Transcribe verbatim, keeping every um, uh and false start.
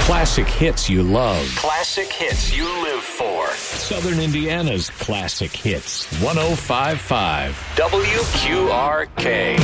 Classic hits you love. Classic hits you live for. Southern Indiana's classic hits. one oh five point five W Q R K.